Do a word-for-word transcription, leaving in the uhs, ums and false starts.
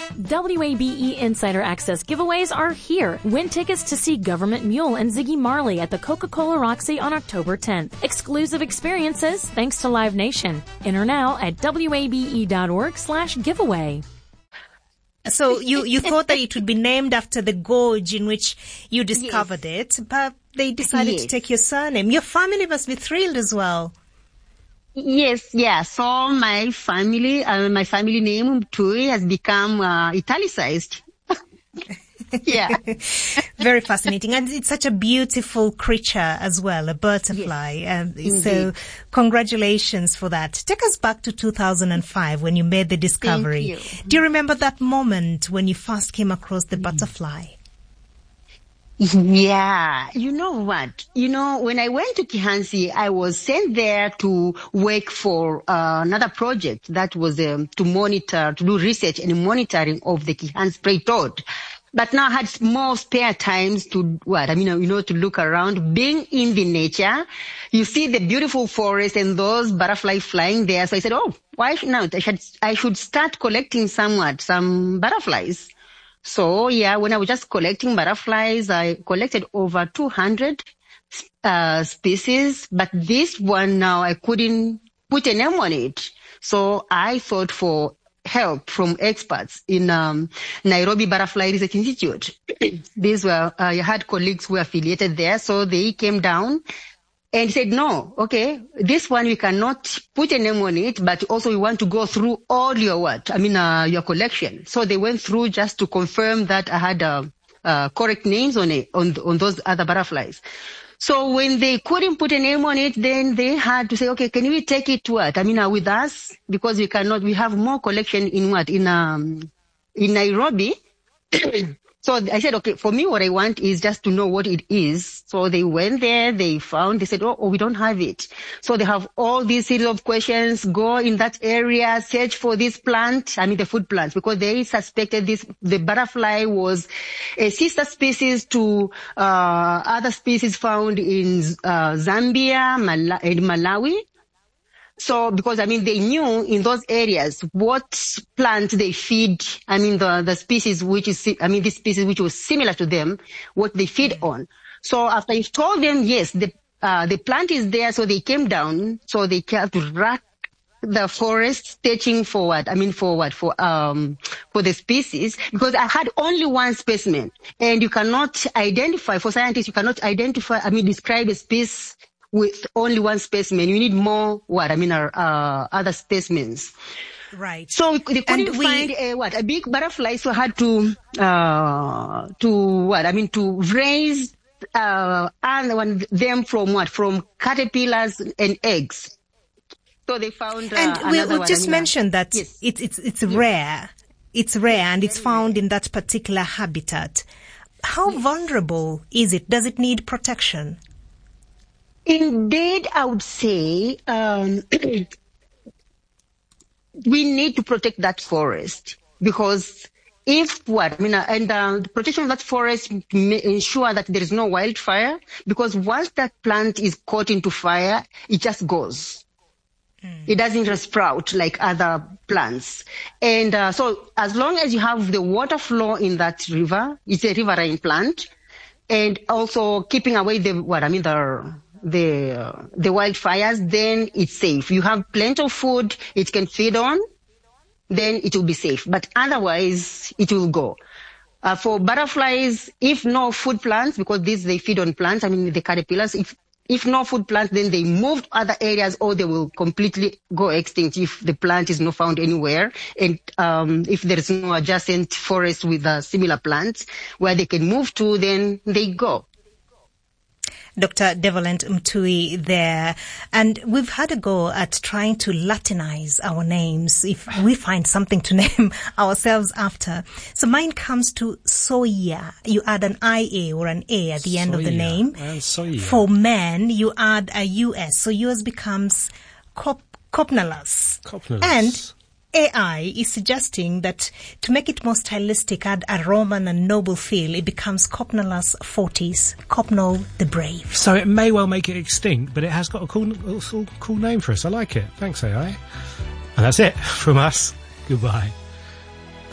W A B E Insider Access giveaways are here. Win tickets to see Government Mule and Ziggy Marley at the Coca-Cola Roxy on October tenth. Exclusive experiences thanks to Live Nation. Enter now at wabe.org slash giveaway. So you, you thought that it would be named after the gorge in which you discovered yes. it, but they decided yes. to take your surname. Your family must be thrilled as well. Yes, yeah. So my family, uh, my family name, Mtui, has become uh, italicized. Yeah. Very fascinating. And it's such a beautiful creature as well, a butterfly. Yes, um, so congratulations for that. Take us back to two thousand five when you made the discovery. Thank you. Do you remember that moment when you first came across the mm. butterfly? Yeah. You know what? You know, when I went to Kihansi, I was sent there to work for uh, another project that was um, to monitor, to do research and monitoring of the Kihansi spray toad. But now I had more spare times to what? I mean, you know, to look around, being in the nature. You see the beautiful forest and those butterflies flying there. So I said, oh, why not? I should, I should start collecting somewhat, some butterflies. So yeah, when I was just collecting butterflies, I collected over two hundred uh, species, but this one now I couldn't put a name on it. So I thought for help from experts in um, Nairobi Butterfly Research Institute. These were, uh, I had colleagues who were affiliated there, so they came down and said, no, okay, this one we cannot put a name on it, but also we want to go through all your what? I mean, uh, your collection. So they went through just to confirm that I had uh, uh, correct names on it, on, on those other butterflies. So when they couldn't put a name on it, then they had to say, okay, can we take it to what? I mean, uh, with us, because we cannot, we have more collection in what? In, um, in Nairobi. So I said, okay, for me, what I want is just to know what it is. So they went there, they found, they said, oh, oh, we don't have it. So they have all these series of questions, go in that area, search for this plant, I mean the food plants, because they suspected this, the butterfly was a sister species to, uh, other species found in, uh, Zambia, Mal- and Malawi. So, because, I mean, they knew in those areas what plant they feed, I mean, the, the species which is, I mean, this species which was similar to them, what they feed on. So after you told them, yes, the, uh, the plant is there, so they came down, so they had to rack the forest, searching for what? I mean, for what? For, um, for the species, because I had only one specimen, and you cannot identify, for scientists, you cannot identify, I mean, describe a species with only one specimen. You need more, what, I mean, uh, uh, other specimens. Right. So they couldn't we, find a, what, a big butterfly, so I had to, uh, to what, I mean, to raise, uh, and them from what, from caterpillars and eggs. So they found, uh, and we, we one, just I mean, mentioned that yes. it's, it's, it's yes. rare. It's rare and it's found in that particular habitat. How yes. vulnerable is it? Does it need protection? Indeed, I would say um, we need to protect that forest, because if what, I mean, uh, and uh, the protection of that forest may ensure that there is no wildfire, because once that plant is caught into fire, it just goes. Mm. It doesn't sprout like other plants. And uh, so as long as you have the water flow in that river, it's a riverine plant, and also keeping away the, what, I mean, the the uh, the wildfires, then it's safe. You have plenty of food it can feed on, then it will be safe. But otherwise, it will go. Uh, for butterflies, if no food plants, because these they feed on plants, I mean the caterpillars, if if no food plants, then they move to other areas, or they will completely go extinct if the plant is not found anywhere. And um, if there is no adjacent forest with uh, similar plants where they can move to, then they go. Doctor Devolent Mtui there. And we've had a go at trying to Latinize our names if we find something to name ourselves after. So mine comes to Soya. You add an I A or an A at the end Soya. Of the name. Uh, For men, you add a U S. So yours becomes Cop- Copnalas. Copnalas. And A I is suggesting that to make it more stylistic, add a Roman and noble feel, it becomes Copnalas fortis, Copnol the Brave. So it may well make it extinct, but it has got a cool, cool, cool name for us. I like it. Thanks, A I. And that's it from us. Goodbye.